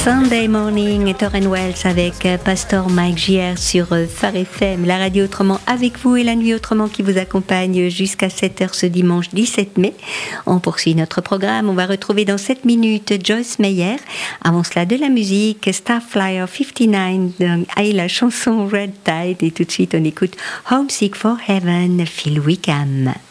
Sunday Morning, Torren Wells avec Pastor Mike JR sur Phare FM, la radio autrement avec vous et la nuit autrement qui vous accompagne jusqu'à 7h ce dimanche 17 mai. On poursuit notre programme, on va retrouver dans 7 minutes Joyce Meyer. Avant cela de la musique, Starflyer 59 et la chanson Red Tide et tout de suite on écoute Homesick for Heaven, Phil Wickham.